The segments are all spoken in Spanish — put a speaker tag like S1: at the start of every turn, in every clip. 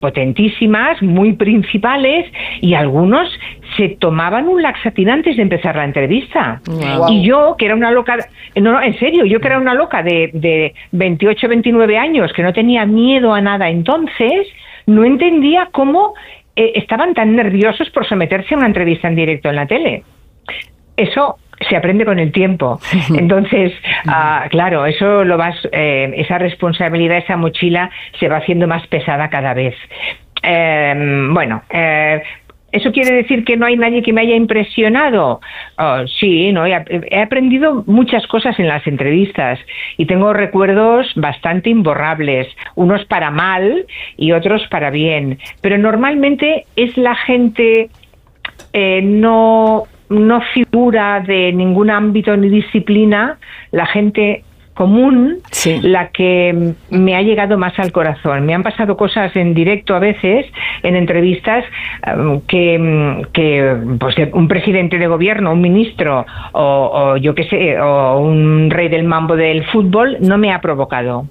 S1: potentísimas, muy principales, y algunos se tomaban un laxatín antes de empezar la entrevista.
S2: Wow.
S1: Y yo, que era una loca, no, en serio, yo que era una loca de 28, 29 años, que no tenía miedo a nada entonces, no entendía cómo estaban tan nerviosos por someterse a una entrevista en directo en la tele. Eso se aprende con el tiempo. Entonces, claro, eso esa responsabilidad, esa mochila se va haciendo más pesada cada vez. ¿Eso quiere decir que no hay nadie que me haya impresionado? Sí, ¿no? He aprendido muchas cosas en las entrevistas y tengo recuerdos bastante imborrables, unos para mal y otros para bien. Pero normalmente es la gente no figura de ningún ámbito ni disciplina, la gente común, sí, la que me ha llegado más al corazón. Me han pasado cosas en directo a veces, en entrevistas, que pues, un presidente de gobierno, un ministro o yo qué sé, o un rey del mambo del fútbol no me ha provocado.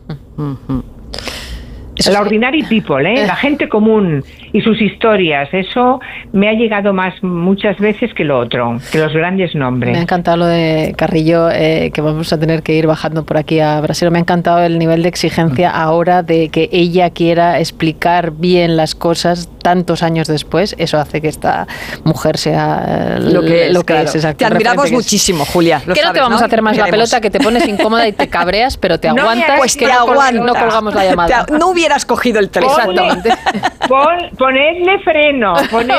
S1: La ordinary people, la gente común y sus historias, eso me ha llegado más muchas veces que lo otro, que los grandes nombres.
S2: Me ha encantado lo de Carrillo, que vamos a tener que ir bajando por aquí a Brasero. Me ha encantado el nivel de exigencia ahora de que ella quiera explicar bien las cosas tantos años después. Eso hace que esta mujer sea lo que es. Exacto,
S3: te admiramos muchísimo, Julia.
S2: Que no te vamos a hacer más la pelota, que te pones incómoda y te cabreas, pero te aguantas,
S3: pues
S2: que no colgamos la llamada.
S3: No hubieras cogido el teléfono.
S2: Exactamente.
S1: Ponedle freno.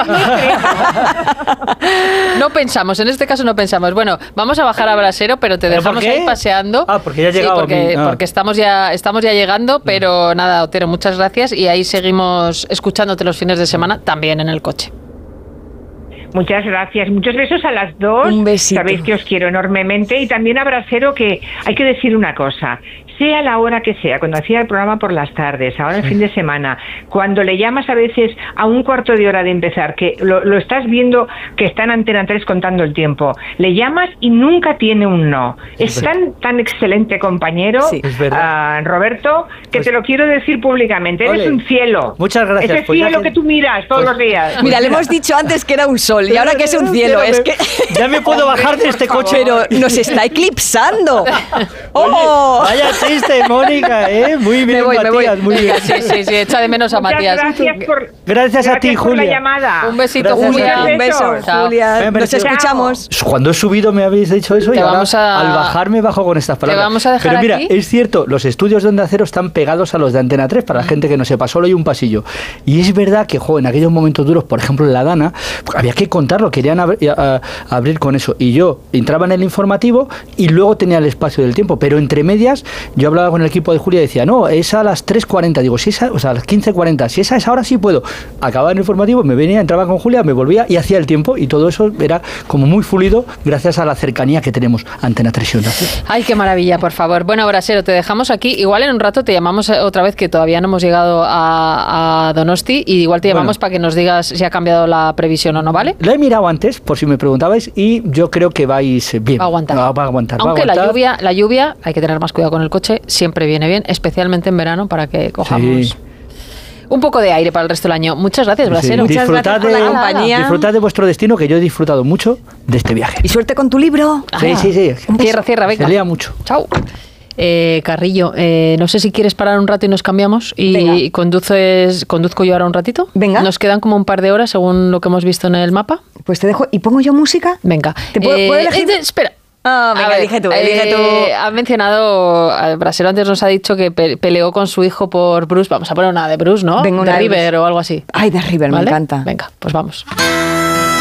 S2: No pensamos, en este caso no pensamos. Bueno, vamos a bajar a Brasero, pero te dejamos ahí paseando.
S4: Porque ya ha llegado.
S2: Sí, porque estamos ya llegando, pero nada, Otero, muchas gracias y ahí seguimos escuchándote los fines de semana, también en el coche.
S1: Muchas gracias, muchos besos a las dos.
S3: Un besito.
S1: Sabéis que os quiero enormemente, y también a Brasero, que hay que decir una cosa, sea la hora que sea, cuando hacía el programa por las tardes, ahora el fin de semana, cuando le llamas a veces a un cuarto de hora de empezar, que lo estás viendo que está en Antena 3 contando el tiempo, le llamas y nunca tiene un no. Es tan excelente compañero,
S4: sí,
S1: Roberto, que te lo quiero decir públicamente. Eres un cielo.
S4: Muchas gracias.
S1: Ese cielo que tú miras todos los días.
S3: Mira, le hemos dicho antes que era un sol y ahora que es un cielo. Es que
S4: ya me puedo bajar de este coche.
S3: Pero nos está eclipsando.
S4: ¡Oh! Vaya chiste, Mónica, Muy bien, Matías, muy bien.
S2: Sí, echa de menos a Matías.
S4: Gracias a ti, Julia.
S1: Por la llamada.
S2: Un besito, Julia.
S3: Un beso, Julia. Nos escuchamos.
S4: Cuando he subido me habéis dicho eso y ahora al bajar me bajo con estas palabras.
S2: Te vamos a dejar.
S4: Pero mira,
S2: aquí.
S4: es cierto, los estudios de Onda Cero están pegados a los de Antena 3, para la gente que no sepa, solo hay un pasillo. Y es verdad que, en aquellos momentos duros, por ejemplo en La Dana, había que contarlo, querían abrir con eso. Y yo entraba en el informativo y luego tenía el espacio del tiempo, pero entre medias yo hablaba con el equipo de Julia y decía, no, es a las 3:40, digo, si esa, a las 15:40, si esa es ahora sí puedo. Acababa el informativo, me venía, entraba con Julia, me volvía y hacía el tiempo, y todo eso era como muy fluido gracias a la cercanía que tenemos Antena 3 y Onda Cero.
S2: Ay, qué maravilla, por favor. Bueno, Brasero, te dejamos aquí. Igual en un rato te llamamos otra vez, que todavía no hemos llegado a Donosti, y igual te llamamos para que nos digas si ha cambiado la previsión o no, ¿vale?
S4: La he mirado antes, por si me preguntabais, y yo creo que vais bien.
S2: Va a aguantar.
S4: Va a aguantar.
S2: Aunque la lluvia, hay que tener más cuidado con el coche, siempre viene bien, especialmente en verano, para que cojamos un poco de aire para el resto del año. Muchas gracias, Brasero.
S3: Muchas gracias por la compañía.
S4: Disfrutad de vuestro destino, que yo he disfrutado mucho de este viaje.
S3: Y suerte con tu libro.
S4: Sí.
S2: Cierra, venga.
S4: Se lía mucho.
S2: Chao. Carrillo, no sé si quieres parar un rato y nos cambiamos y conduzco yo ahora un ratito.
S3: Venga.
S2: Nos quedan como un par de horas según lo que hemos visto en el mapa.
S3: Pues te dejo. ¿Y pongo yo música?
S2: Venga.
S3: ¿Puedo elegir?
S2: Espera.
S3: Venga, elige tú.
S2: Ha mencionado, Brasero antes nos ha dicho que peleó con su hijo por Bruce. Vamos a poner una de Bruce, ¿no?
S3: Venga, una
S2: de River o algo así.
S3: Ay, de River, ¿vale? Me encanta.
S2: Venga, pues vamos.